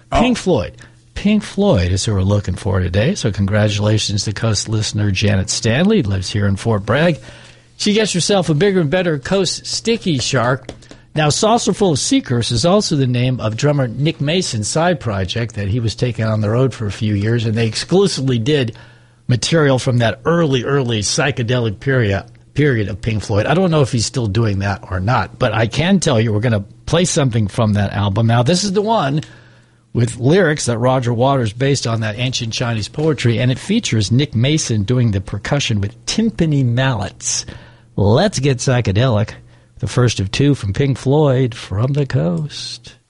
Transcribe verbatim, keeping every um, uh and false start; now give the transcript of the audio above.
Oh. Pink Floyd. Pink Floyd is who we're looking for today. So congratulations to Coast listener Janet Stanley, lives here in Fort Bragg. She gets herself a bigger and better Coast Sticky Shark. Now, Saucerful of Seekers is also the name of drummer Nick Mason's side project that he was taking on the road for a few years, and they exclusively did material from that early, early psychedelic period period of Pink Floyd. I don't know if he's still doing that or not, but I can tell you we're going to play something from that album. Now, this is the one with lyrics that Roger Waters based on that ancient Chinese poetry, and it features Nick Mason doing the percussion with timpani mallets. Let's get psychedelic. The first of two from Pink Floyd, From the Coast.